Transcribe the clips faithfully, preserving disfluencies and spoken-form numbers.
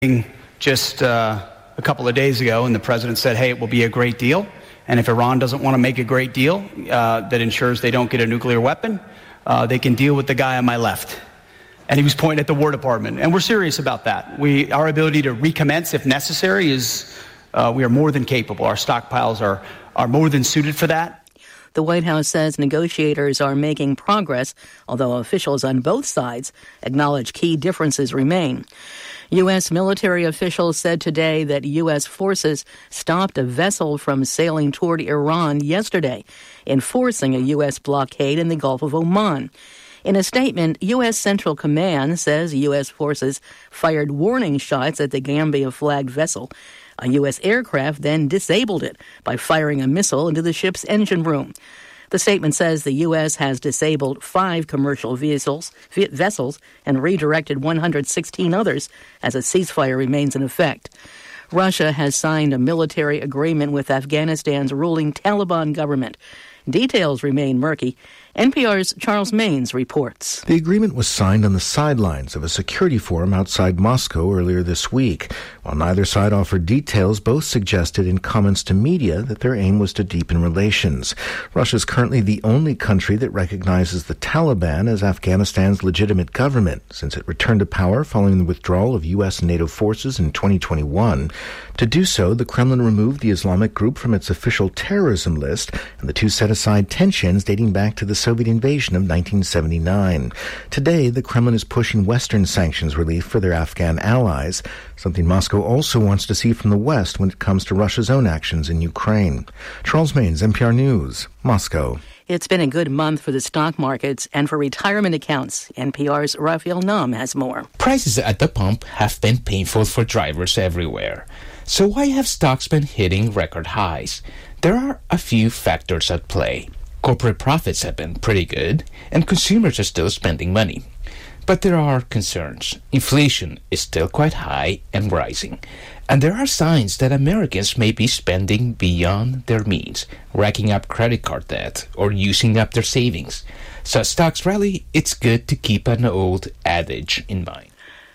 just uh, a couple of days ago, and the president said, hey, it will be a great deal. And if Iran doesn't want to make a great deal uh, that ensures they don't get a nuclear weapon, uh, they can deal with the guy on my left. And he was pointing at the War Department. And we're serious about that. We, our ability to recommence if necessary is, uh, we are more than capable. Our stockpiles are, are more than suited for that. The White House says negotiators are making progress, although officials on both sides acknowledge key differences remain. U S military officials said today that U S forces stopped a vessel from sailing toward Iran yesterday, enforcing a U S blockade in the Gulf of Oman. In a statement, U S Central Command says U S forces fired warning shots at the Gambia-flagged vessel. A U S aircraft then disabled it by firing a missile into the ship's engine room. The statement says the U S has disabled five commercial vessels, vessels and redirected one hundred sixteen others as a ceasefire remains in effect. Russia has signed a military agreement with Afghanistan's ruling Taliban government. Details remain murky. N P R's Charles Maines reports. The agreement was signed on the sidelines of a security forum outside Moscow earlier this week. While neither side offered details, both suggested in comments to media that their aim was to deepen relations. Russia is currently the only country that recognizes the Taliban as Afghanistan's legitimate government since it returned to power following the withdrawal of U S and NATO forces in twenty twenty-one. To do so, the Kremlin removed the Islamic group from its official terrorism list, and the two set aside tensions dating back to the Soviet invasion of nineteen seventy-nine. Today, the Kremlin is pushing Western sanctions relief for their Afghan allies, something Moscow also wants to see from the West when it comes to Russia's own actions in Ukraine. Charles Maines, N P R News, Moscow. It's been a good month for the stock markets and for retirement accounts. N P R's Raphael Nam has more. Prices at the pump have been painful for drivers everywhere. So why have stocks been hitting record highs? There are a few factors at play. Corporate profits have been pretty good, and consumers are still spending money. But there are concerns. Inflation is still quite high and rising. And there are signs that Americans may be spending beyond their means, racking up credit card debt or using up their savings. So as stocks rally, it's good to keep an old adage in mind.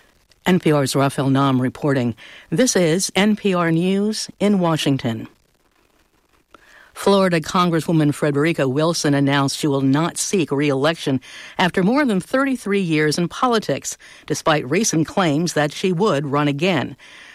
N P R's Raphael Nam reporting. This is N P R News in Washington. Florida Congresswoman Frederica Wilson announced she will not seek re-election after more than thirty-three years in politics, despite recent claims that she would run again.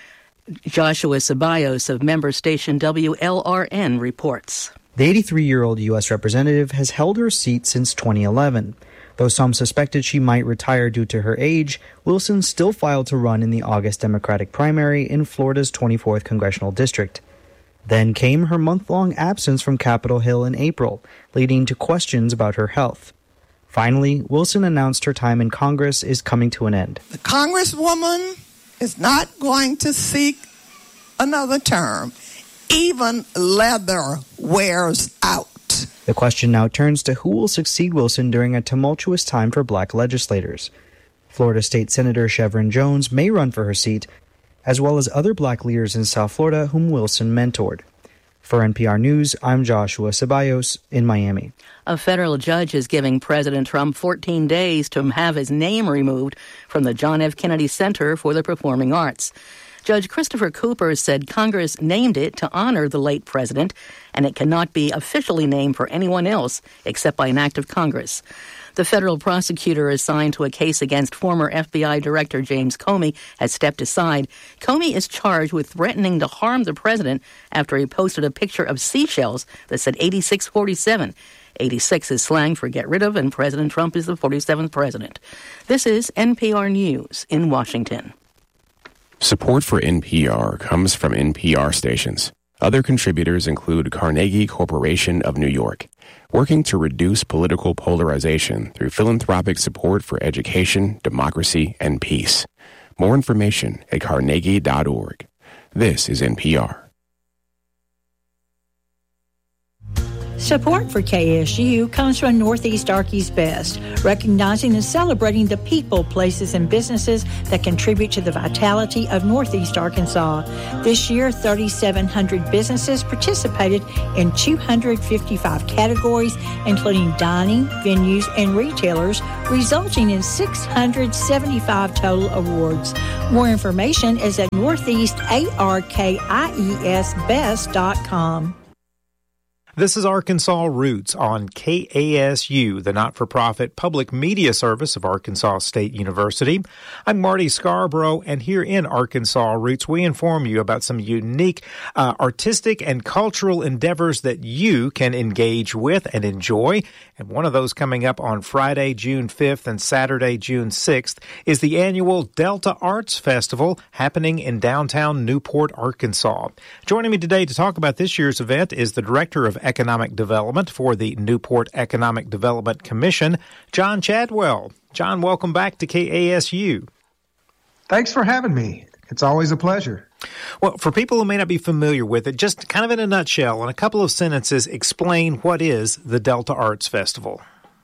Joshua Ceballos of member station W L R N reports. The eighty-three-year-old U S representative has held her seat since twenty eleven. Though some suspected she might retire due to her age, Wilson still filed to run in the August Democratic primary in Florida's twenty-fourth congressional district. Then came her month-long absence from Capitol Hill in April, leading to questions about her health. Finally, Wilson announced her time in Congress is coming to an end. The Congresswoman is not going to seek another term. Even leather wears out. The question now turns to who will succeed Wilson during a tumultuous time for black legislators. Florida State Senator Chevron Jones may run for her seat, as well as other black leaders in South Florida whom Wilson mentored. For N P R News, I'm Joshua Ceballos in Miami. A federal judge is giving President Trump fourteen days to have his name removed from the John F. Kennedy Center for the Performing Arts. Judge Christopher Cooper said Congress named it to honor the late president, and it cannot be officially named for anyone else except by an act of Congress. The federal prosecutor assigned to a case against former F B I Director James Comey has stepped aside. Comey is charged with threatening to harm the president after he posted a picture of seashells that said eighty-six forty-seven. eighty-six is slang for get rid of, and President Trump is the forty-seventh president. This is N P R News in Washington. Support for N P R comes from N P R stations. Other contributors include Carnegie Corporation of New York, working to reduce political polarization through philanthropic support for education, democracy, and peace. More information at carnegie dot org. This is N P R. Support for K S U comes from Northeast Arkansas Best, recognizing and celebrating the people, places, and businesses that contribute to the vitality of Northeast Arkansas. This year, three thousand seven hundred businesses participated in two hundred fifty-five categories, including dining, venues, and retailers, resulting in six hundred seventy-five total awards. More information is at northeast arkins best dot com. This is Arkansas Roots on K A S U, the not-for-profit public media service of Arkansas State University. I'm Marty Scarborough, and here in Arkansas Roots, we inform you about some unique uh, artistic and cultural endeavors that you can engage with and enjoy. And one of those coming up on Friday, June fifth and Saturday, June sixth is the annual Delta Arts Festival happening in downtown Newport, Arkansas. Joining me today to talk about this year's event is the Director of Economic Development for the Newport Economic Development Commission, John Chadwell. John, welcome back to K A S U. Thanks for having me. It's always a pleasure. Well, for people who may not be familiar with it, just kind of in a nutshell, in a couple of sentences, explain what is the Delta Arts Festival.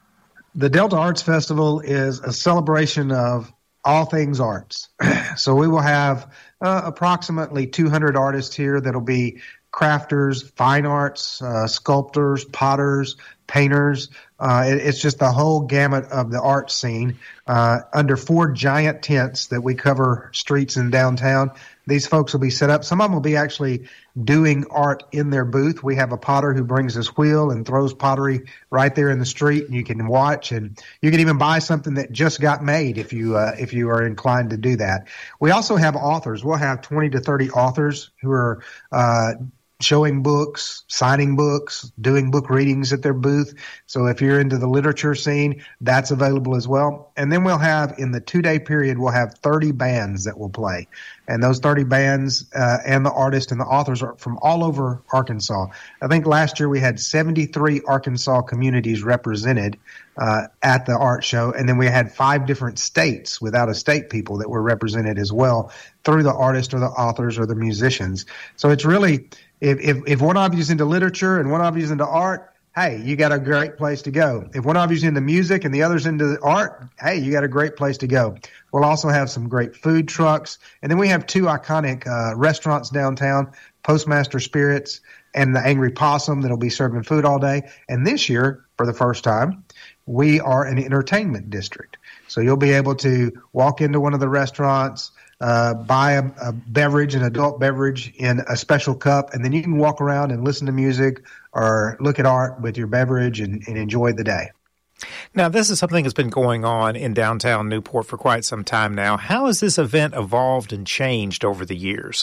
The Delta Arts Festival is a celebration of all things arts. So we will have uh, approximately two hundred artists here that'll be crafters, fine arts, uh, sculptors, potters, painters. Uh, it, it's just the whole gamut of the art scene uh, under four giant tents that we cover streets in downtown. These folks will be set up. Some of them will be actually doing art in their booth. We have a potter who brings his wheel and throws pottery right there in the street, and you can watch, and you can even buy something that just got made if you uh, if you are inclined to do that. We also have authors. We'll have twenty to thirty authors who are uh, showing books, signing books, doing book readings at their booth. So if you're into the literature scene, that's available as well. And then we'll have, in the two-day period, we'll have thirty bands that will play. And those thirty bands uh, and the artists and the authors are from all over Arkansas. I think last year we had seventy-three Arkansas communities represented uh, at the art show. And then we had five different states with out-of-state people that were represented as well through the artists or the authors or the musicians. So it's really... If, if if one of you is into literature and one of you is into art, hey, you got a great place to go. If one of you is into music and the other's into art, hey, you got a great place to go. We'll also have some great food trucks. And then we have two iconic uh, restaurants downtown, Postmaster Spirits and the Angry Possum, that'll be serving food all day. And this year, for the first time, we are an entertainment district. So you'll be able to walk into one of the restaurants, Uh, buy a, a beverage, an adult beverage in a special cup, and then you can walk around and listen to music or look at art with your beverage and, and enjoy the day. Now, this is something that's been going on in downtown Newport for quite some time now. How has this event evolved and changed over the years?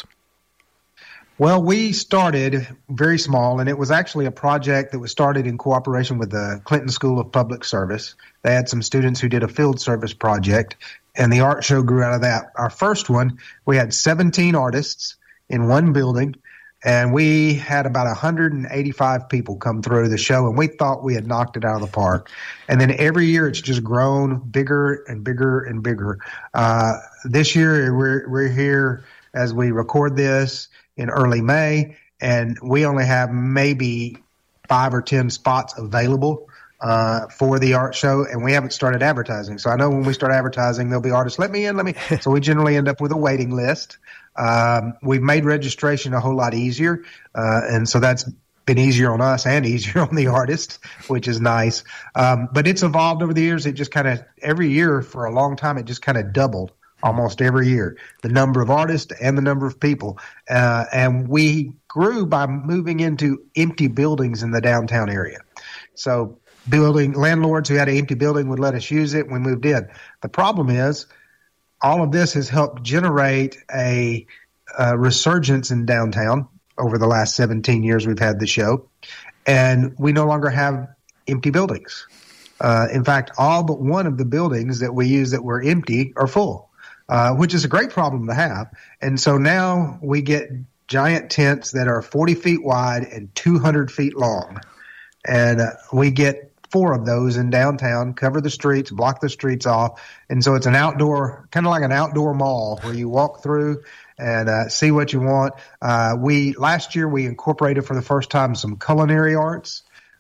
Well, we started very small, and it was actually a project that was started in cooperation with the Clinton School of Public Service. They had some students who did a field service project, and the art show grew out of that. Our first one, we had seventeen artists in one building, and we had about one hundred eighty-five people come through the show, and we thought we had knocked it out of the park. And then every year it's just grown bigger and bigger and bigger. Uh, this year we're, we're here as we record this in early May, and we only have maybe five or ten spots available uh, for the art show, and we haven't started advertising. So I know when we start advertising, there'll be artists, let me in, let me. So we generally end up with a waiting list. Um, we've made registration a whole lot easier, uh, and so that's been easier on us and easier on the artist, which is nice. Um, but it's evolved over the years. It just kind of, every year for a long time, it just kind of doubled. Almost every year, the number of artists and the number of people. Uh, and we grew by moving into empty buildings in the downtown area. So building landlords who had an empty building would let us use it when we moved in. The problem is all of this has helped generate a, a resurgence in downtown over the last seventeen years we've had the show. And we no longer have empty buildings. Uh, in fact, all but one of the buildings that we use that were empty are full. Uh, which is a great problem to have. And so now we get giant tents that are forty feet wide and two hundred feet long. And uh, we get four of those in downtown, cover the streets, block the streets off. And so it's an outdoor, kind of like an outdoor mall where you walk through and uh, see what you want. Uh, we last year we incorporated for the first time some culinary arts.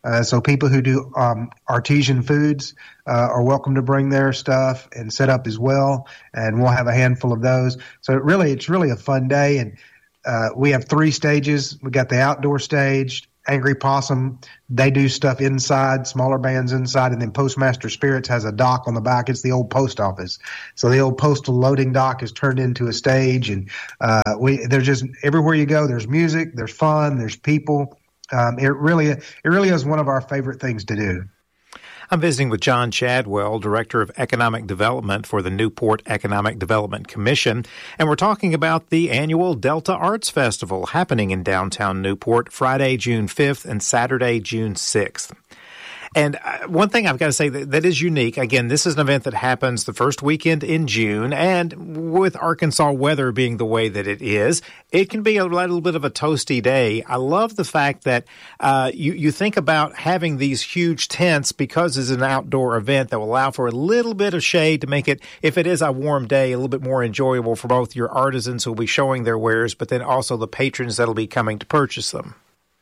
Uh, so people who do um, artesian foods uh, are welcome to bring their stuff and set up as well, and we'll have a handful of those. So it really, it's really a fun day, and uh, we have three stages. We got the outdoor stage, Angry Possum, they do stuff inside, smaller bands inside, and then Postmaster Spirits has a dock on the back. It's the old post office. So the old postal loading dock is turned into a stage, and uh, we there's just everywhere you go, there's music, there's fun, there's people. Um, it really it really is one of our favorite things to do. I'm visiting with John Chadwell, Director of Economic Development for the Newport Economic Development Commission, and we're talking about the annual Delta Arts Festival happening in downtown Newport Friday, June fifth and Saturday, June sixth. And one thing I've got to say that, that is unique, again, this is an event that happens the first weekend in June, and with Arkansas weather being the way that it is, it can be a little bit of a toasty day. I love the fact that uh, you, you think about having these huge tents because it's an outdoor event that will allow for a little bit of shade to make it, if it is a warm day, a little bit more enjoyable for both your artisans who will be showing their wares, but then also the patrons that will be coming to purchase them.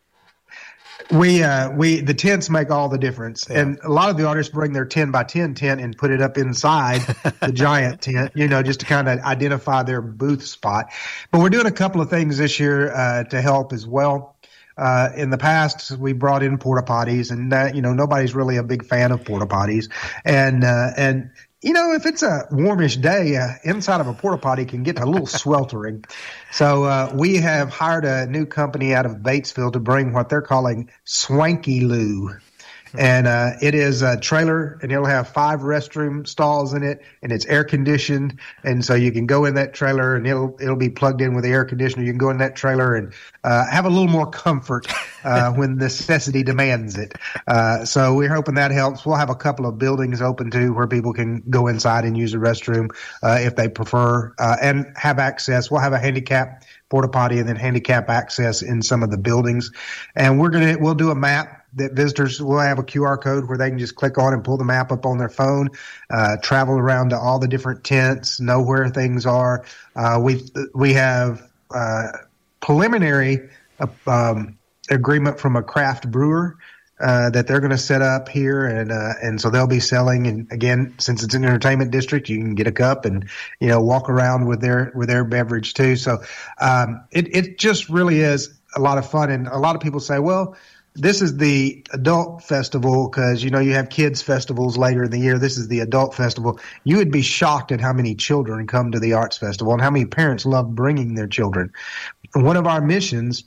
We uh we the tents make all the difference, yeah. And a lot of the artists bring their ten by ten tent and put it up inside the giant tent, you know, just to kind of identify their booth spot. But we're doing a couple of things this year uh, to help as well. Uh, in the past, we brought in porta potties, and that, you know, nobody's really a big fan of porta potties, and uh, and. You know, if it's a warmish day, uh, inside of a porta potty can get a little sweltering. So uh, we have hired a new company out of Batesville to bring what they're calling Swanky Loo. And uh, it is a trailer, and it'll have five restroom stalls in it, and it's air conditioned. And so you can go in that trailer, and it'll it'll be plugged in with the air conditioner. You can go in that trailer and uh, have a little more comfort uh, when necessity demands it. Uh, so we're hoping that helps. We'll have a couple of buildings open too, where people can go inside and use the restroom uh, if they prefer, uh, and have access. We'll have a handicap porta potty and then handicap access in some of the buildings. And we're gonna we'll do a map that visitors will have a Q R code where they can just click on and pull the map up on their phone, uh, travel around to all the different tents, know where things are. Uh, we we have uh, preliminary uh, um, agreement from a craft brewer uh, that they're going to set up here, and uh, and so they'll be selling. And again, since it's an entertainment district, you can get a cup and you know walk around with their with their beverage too. So um, it it just really is a lot of fun, and a lot of people say, well, this is the adult festival because, you know, you have kids festivals later in the year. This is the adult festival. You would be shocked at how many children come to the arts festival and how many parents love bringing their children. One of our missions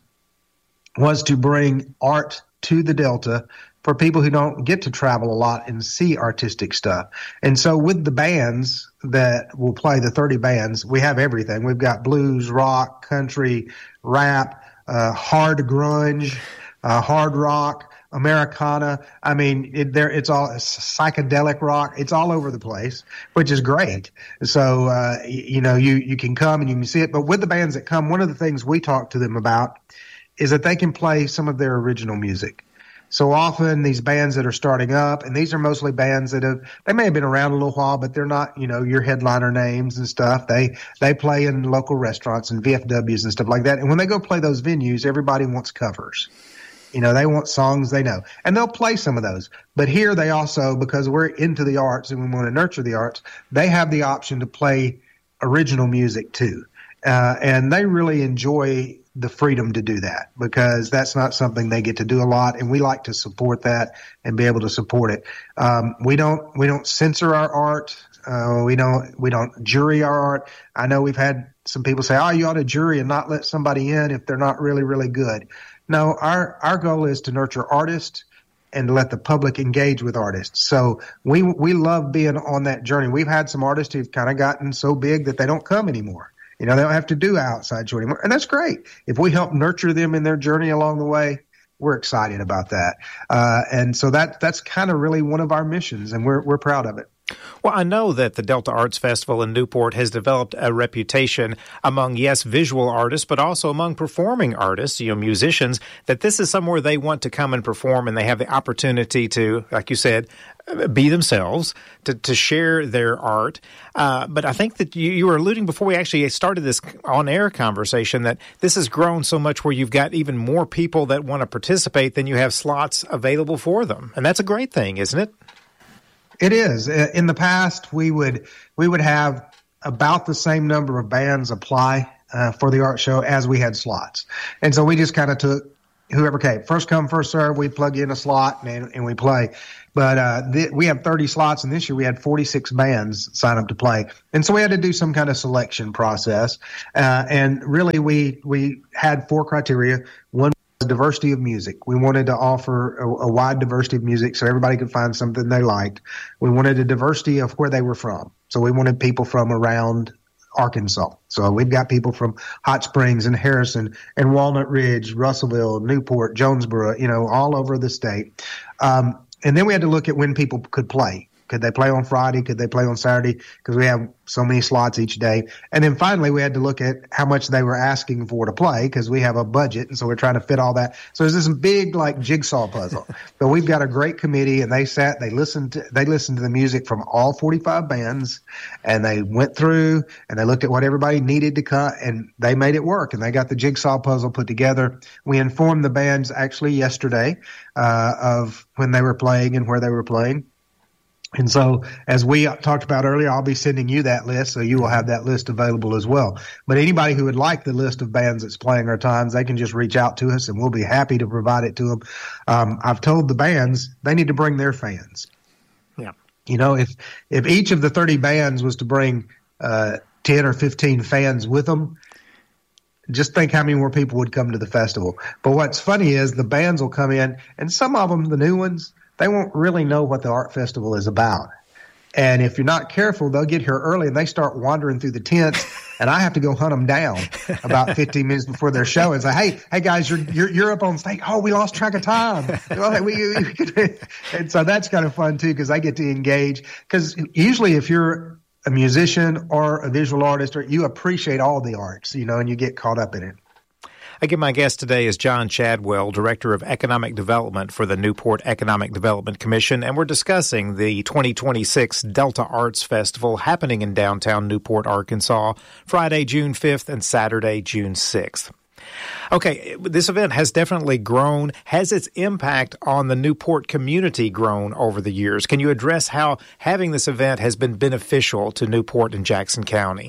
was to bring art to the Delta for people who don't get to travel a lot and see artistic stuff. And so with the bands that will play, the thirty bands, we have everything. We've got blues, rock, country, rap, uh, hard grunge, Uh, hard rock, Americana. I mean, it, there it's all it's psychedelic rock. It's all over the place, which is great. So, uh, you, you know, you, you can come and you can see it. But with the bands that come, one of the things we talk to them about is that they can play some of their original music. So often these bands that are starting up, and these are mostly bands that have, they may have been around a little while, but they're not, you know, your headliner names and stuff. They, they play in local restaurants and V F Ws and stuff like that. And when they go play those venues, everybody wants covers. You know, they want songs they know, and they'll play some of those. But here they also, because we're into the arts and we want to nurture the arts, they have the option to play original music too. Uh, and they really enjoy the freedom to do that because that's not something they get to do a lot. And we like to support that and be able to support it. Um, we don't, we don't censor our art. Uh, we don't, we don't jury our art. I know we've had some people say, oh, you ought to jury and not let somebody in if they're not really, really good. No, our, our goal is to nurture artists and to let the public engage with artists. So we we love being on that journey. We've had some artists who've kind of gotten so big that they don't come anymore. You know, they don't have to do outside show anymore. And that's great. If we help nurture them in their journey along the way, we're excited about that. Uh, and so that that's kind of really one of our missions, and we're we're proud of it. Well, I know that the Delta Arts Festival in Newport has developed a reputation among, yes, visual artists, but also among performing artists, you know, musicians, that this is somewhere they want to come and perform, and they have the opportunity to, like you said, be themselves, to, to share their art. Uh, but I think that you, you were alluding before we actually started this on-air conversation that this has grown so much where you've got even more people that want to participate than you have slots available for them. And that's a great thing, isn't it? It is. In the past, we would we would have about the same number of bands apply uh, for the art show as we had slots. And so we just kind of took whoever came. First come, first serve, we plug in a slot and, and we play. But uh, th- we have thirty slots, and this year we had forty-six bands sign up to play. And so we had to do some kind of selection process. Uh, and really, we we had four criteria. One was diversity of music. We wanted to offer a, a wide diversity of music so everybody could find something they liked. We wanted a diversity of where they were from. So we wanted people from around Arkansas. So we've got people from Hot Springs and Harrison and Walnut Ridge, Russellville, Newport, Jonesboro, you know, all over the state. Um, and then we had to look at when people could play. Could they play on Friday? Could they play on Saturday? Because we have so many slots each day. And then finally, we had to look at how much they were asking for to play because we have a budget. And so we're trying to fit all that. So there's this big like jigsaw puzzle. But we've got a great committee, and they sat, they listened to, they listened to the music from all forty-five bands, and they went through and they looked at what everybody needed to cut, and they made it work. And they got the jigsaw puzzle put together. We informed the bands actually yesterday uh, of when they were playing and where they were playing. And so, as we talked about earlier, I'll be sending you that list, so you will have that list available as well. But anybody who would like the list of bands that's playing our times, they can just reach out to us, and we'll be happy to provide it to them. Um, I've told the bands they need to bring their fans. Yeah. You know, if if each of the thirty bands was to bring uh, ten or fifteen fans with them, just think how many more people would come to the festival. But what's funny is the bands will come in, and some of them, the new ones, they won't really know what the art festival is about. And if you're not careful, they'll get here early and they start wandering through the tents, and I have to go hunt them down about fifteen minutes before their show and say, hey, hey guys, you're, you're, you're up on stage. Oh, we lost track of time. And so that's kind of fun too, because they get to engage. Because usually if you're a musician or a visual artist, or you appreciate all the arts, you know, and you get caught up in it. Again, my guest today is John Chadwell, Director of Economic Development for the Newport Economic Development Commission, and we're discussing the twenty twenty-six Delta Arts Festival happening in downtown Newport, Arkansas, Friday, June fifth and Saturday, June sixth. Okay, this event has definitely grown. Has its impact on the Newport community grown over the years? Can you address how having this event has been beneficial to Newport and Jackson County?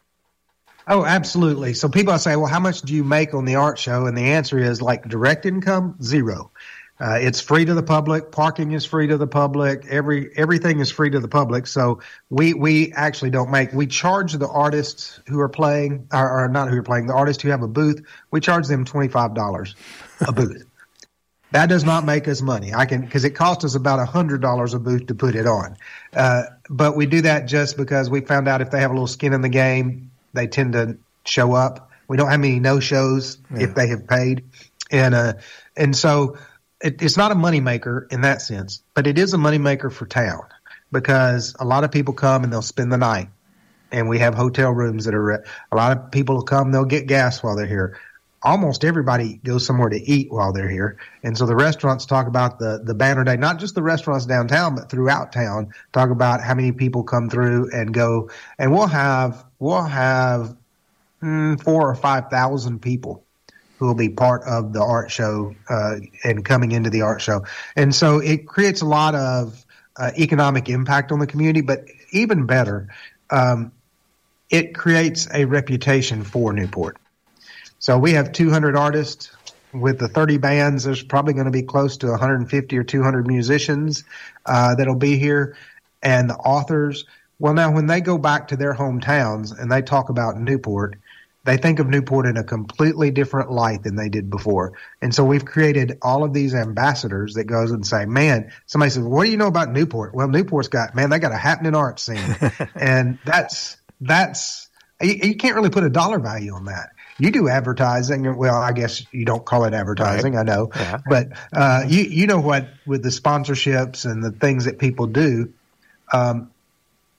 Oh, absolutely. So people say, well, how much do you make on the art show? And the answer is like direct income, zero. Uh, it's free to the public. Parking is free to the public. Every everything is free to the public. So we we actually don't make. We charge the artists who are playing, or, or not who are playing, the artists who have a booth. We charge them twenty-five dollars a booth. That does not make us money. I can because it costs us about one hundred dollars a booth to put it on. Uh, but we do that just because we found out if they have a little skin in the game, they tend to show up. We don't have many no-shows yeah. if they have paid. And uh, and so it, it's not a moneymaker in that sense, but it is a moneymaker for town because a lot of people come and they'll spend the night. And we have hotel rooms that are – a lot of people will come, they'll get gas while they're here. Almost everybody goes somewhere to eat while they're here. And so the restaurants talk about the, the banner day, not just the restaurants downtown, but throughout town, talk about how many people come through and go. And we'll have – We'll have mm, four or five thousand people who will be part of the art show uh, and coming into the art show, and so it creates a lot of uh, economic impact on the community. But even better, um, it creates a reputation for Newport. So we have two hundred artists with the thirty bands. There's probably going to be close to one hundred fifty or two hundred musicians uh, that'll be here, and the authors. Well, now, when they go back to their hometowns and they talk about Newport, they think of Newport in a completely different light than they did before. And so we've created all of these ambassadors that goes and say, man, somebody says, what do you know about Newport? Well, Newport's got, man, they got a happening art scene. And that's, that's, you, you can't really put a dollar value on that. You do advertising. Well, I guess you don't call it advertising. Right. I know. Yeah. But uh, you, you know what, with the sponsorships and the things that people do, um,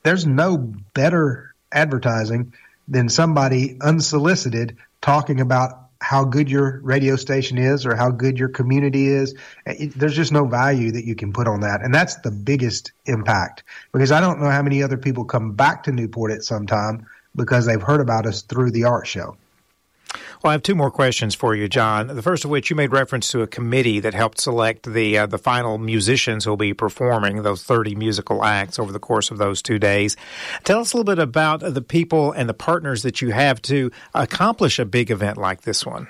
there's no better advertising than somebody unsolicited talking about how good your radio station is or how good your community is. It, there's just no value that you can put on that. And that's the biggest impact, because I don't know how many other people come back to Newport at some time because they've heard about us through the art show. Well, I have two more questions for you, John. The first of which, you made reference to a committee that helped select the uh, the final musicians who will be performing those thirty musical acts over the course of those two days. Tell us a little bit about the people and the partners that you have to accomplish a big event like this one.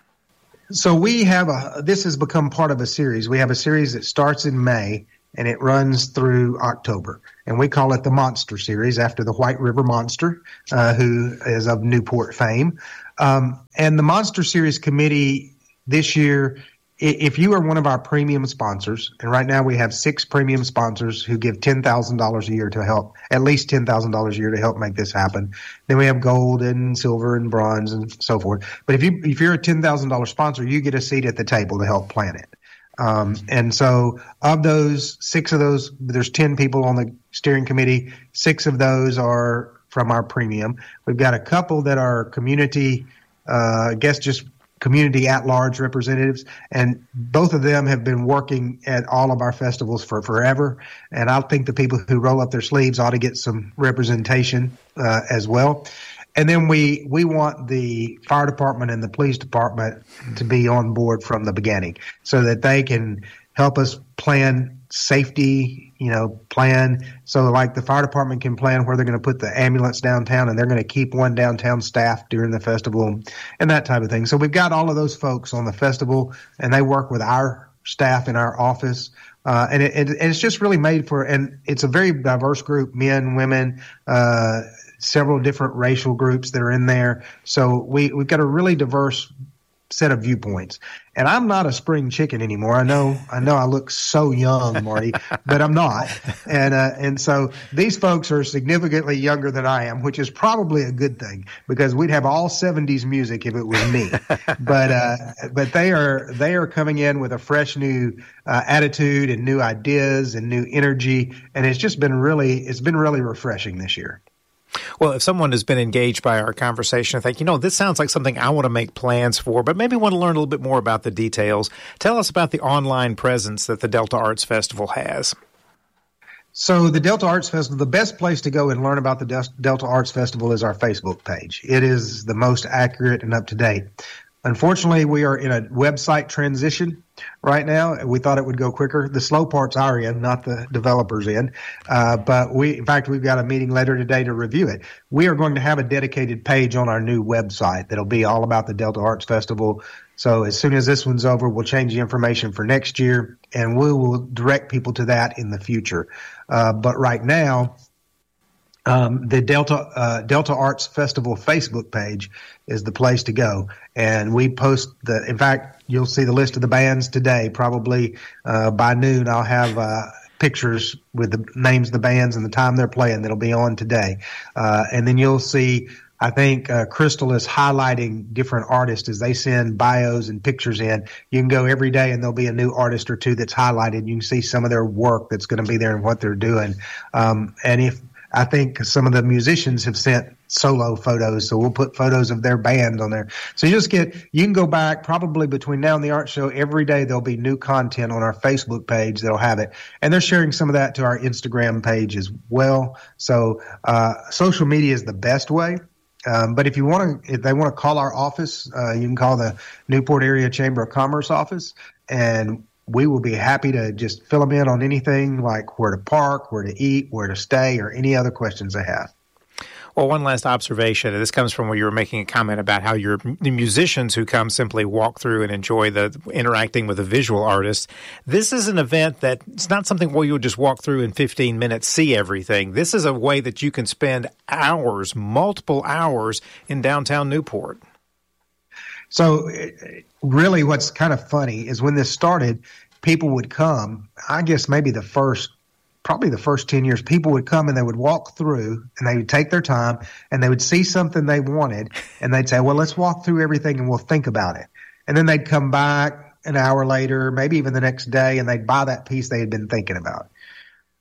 So we have a, this has become part of a series. We have a series that starts in May and it runs through October. And we call it the Monster Series after the White River Monster, uh, who is of Newport fame. Um, and the Monster Series committee this year, if you are one of our premium sponsors, and right now we have six premium sponsors who give ten thousand dollars a year to help, at least ten thousand dollars a year to help make this happen. Then we have gold and silver and bronze and so forth. But if you, if you're a ten thousand dollars sponsor, you get a seat at the table to help plan it. Um, and so of those, six of those, there's ten people on the steering committee. Six of those are from our premium. We've got a couple that are community, uh, I guess just community at-large representatives, and both of them have been working at all of our festivals for forever. And I think the people who roll up their sleeves ought to get some representation uh, as well. And then we we want the fire department and the police department to be on board from the beginning so that they can help us plan safety, you know, plan. So like the fire department can plan where they're going to put the ambulance downtown, and they're going to keep one downtown staff during the festival and that type of thing. So we've got all of those folks on the festival, and they work with our staff in our office. Uh, and, it, it, and it's just really made for, and it's a very diverse group, men, women, uh, several different racial groups that are in there. So we, we've got a really diverse set of viewpoints. And I'm not a spring chicken anymore. I know, I know I look so young, Marty, but I'm not. And, uh, and so these folks are significantly younger than I am, which is probably a good thing because we'd have all seventies music if it was me. but, uh, but they are, they are coming in with a fresh new, uh, attitude and new ideas and new energy. And it's just been really, it's been really refreshing this year. Well, if someone has been engaged by our conversation and think, you know, this sounds like something I want to make plans for, but maybe want to learn a little bit more about the details, tell us about the online presence that the Delta Arts Festival has. So the Delta Arts Festival, the best place to go and learn about the Delta Arts Festival is our Facebook page. It is the most accurate and up-to-date. Unfortunately, we are in a website transition right now. We thought it would go quicker. The slow part's our end, not the developers' end. Uh, but we, in fact, we've got a meeting later today to review it. We are going to have a dedicated page on our new website that'll be all about the Delta Arts Festival. So as soon as this one's over, we'll change the information for next year, and we will direct people to that in the future. Uh, but right now, Um, the Delta uh, Delta Arts Festival Facebook page is the place to go, and we post the. In fact, you'll see the list of the bands today. Probably uh, by noon, I'll have uh, pictures with the names of the bands and the time they're playing that'll be on today, uh, and then you'll see. I think uh, Crystal is highlighting different artists as they send bios and pictures in. You can go every day and there'll be a new artist or two that's highlighted. You can see some of their work that's going to be there and what they're doing. Um, and if I think some of the musicians have sent solo photos, so we'll put photos of their band on there. So you just get, you can go back probably between now and the art show. Every day there'll be new content on our Facebook page that'll have it. And they're sharing some of that to our Instagram page as well. So uh, social media is the best way. Um, but if you want to, if they want to call our office, uh, you can call the Newport Area Chamber of Commerce office, and we will be happy to just fill them in on anything like where to park, where to eat, where to stay, or any other questions they have. Well, one last observation. This comes from where you were making a comment about how your the musicians who come simply walk through and enjoy the interacting with the visual artists. This is an event that it's not something where you'll just walk through in fifteen minutes, see everything. This is a way that you can spend hours, multiple hours in downtown Newport. So really what's kind of funny is when this started, people would come, I guess maybe the first, probably the first ten years, people would come and they would walk through and they would take their time and they would see something they wanted and they'd say, well, let's walk through everything and we'll think about it. And then they'd come back an hour later, maybe even the next day, and they'd buy that piece they had been thinking about.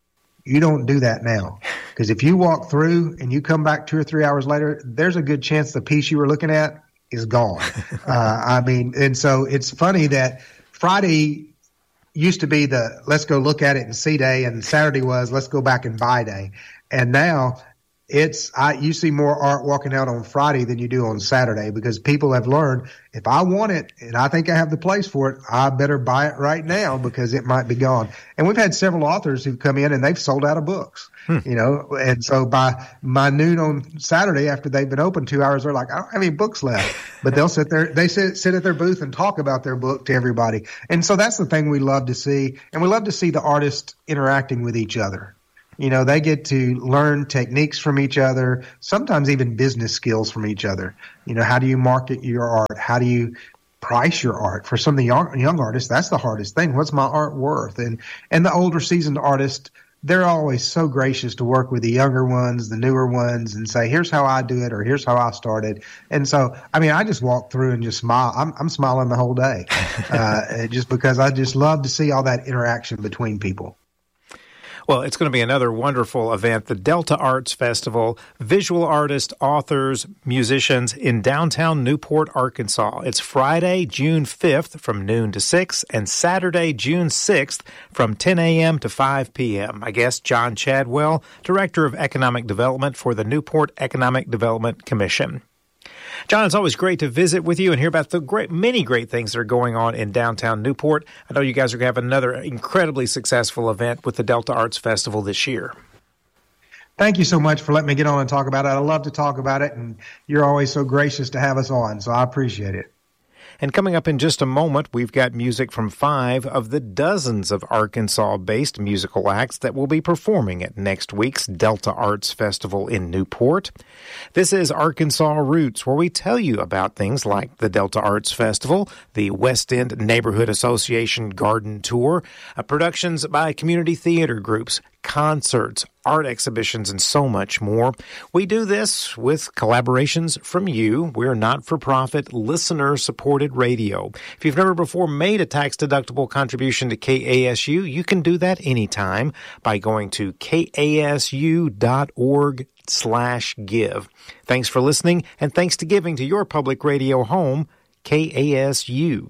You don't do that now. Because if you walk through and you come back two or three hours later, there's a good chance the piece you were looking at is gone. uh, I mean, and so it's funny that Friday used to be the let's go look at it and see day, and Saturday was let's go back and buy day. And now it's I you see more art walking out on Friday than you do on Saturday, because people have learned, if I want it and I think I have the place for it, I better buy it right now because it might be gone. And we've had several authors who've come in and they've sold out of books. Hmm. You know, and so by by noon on Saturday, after they've been open two hours, they're like, I don't have any books left. But they'll sit there, they sit, sit at their booth and talk about their book to everybody. And so that's the thing we love to see. And we love to see the artists interacting with each other. You know, they get to learn techniques from each other, sometimes even business skills from each other. You know, how do you market your art? How do you price your art? For some of the young, young artists, that's the hardest thing. What's my art worth? And and the older seasoned artists, they're always so gracious to work with the younger ones, the newer ones, and say, here's how I do it, or here's how I started. And so, I mean, I just walk through and just smile. I'm, I'm smiling the whole day, uh, just because I just love to see all that interaction between people. Well, it's going to be another wonderful event, the Delta Arts Festival, visual artists, authors, musicians in downtown Newport, Arkansas. It's Friday, June fifth from noon to six, and Saturday, June sixth from ten a.m. to five p.m. My guest, John Chadwell, Director of Economic Development for the Newport Economic Development Commission. John, it's always great to visit with you and hear about the great, many great things that are going on in downtown Newport. I know you guys are going to have another incredibly successful event with the Delta Arts Festival this year. Thank you so much for letting me get on and talk about it. I love to talk about it, and you're always so gracious to have us on, so I appreciate it. And coming up in just a moment, we've got music from five of the dozens of Arkansas-based musical acts that will be performing at next week's Delta Arts Festival in Newport. This is Arkansas Roots, where we tell you about things like the Delta Arts Festival, the West End Neighborhood Association Garden Tour, uh, productions by community theater groups, concerts, art exhibitions, and so much more. We do this with collaborations from you. We're not-for-profit, listener-supported radio. If you've never before made a tax-deductible contribution to K A S U, you can do that anytime by going to kasu.org slash give. Thanks for listening, and thanks to giving to your public radio home, K A S U.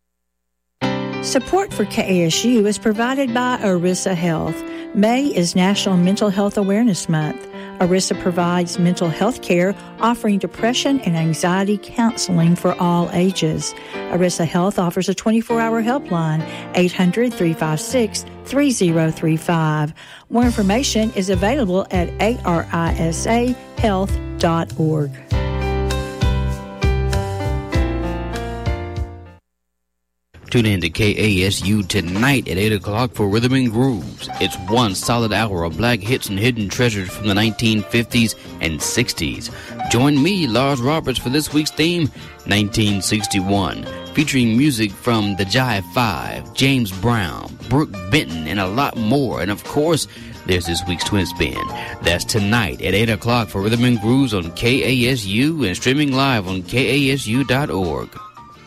Support for K A S U is provided by ERISA Health. May is National Mental Health Awareness Month. ERISA provides mental health care, offering depression and anxiety counseling for all ages. ERISA Health offers a twenty-four hour helpline, eight hundred, three five six, three zero three five. More information is available at A R I S A health dot org. Tune in to K A S U tonight at eight o'clock for Rhythm and Grooves. It's one solid hour of black hits and hidden treasures from the nineteen fifties and sixties. Join me, Lars Roberts, for this week's theme, nineteen sixty-one, featuring music from the Jive Five, James Brown, Brooke Benton, and a lot more. And of course, there's this week's Twin Spin. That's tonight at eight o'clock for Rhythm and Grooves on K A S U and streaming live on K A S U dot org.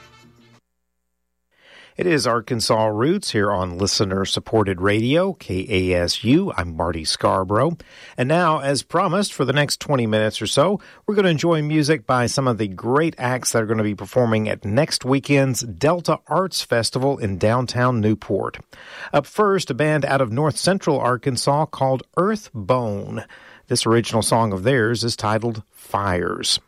It is Arkansas Roots here on listener-supported radio, K A S U. I'm Marty Scarborough. And now, as promised, for the next twenty minutes or so, we're going to enjoy music by some of the great acts that are going to be performing at next weekend's Delta Arts Festival in downtown Newport. Up first, a band out of north central Arkansas called Earthbone. This original song of theirs is titled Fires.